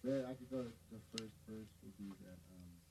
But I could go. The first verse would be that.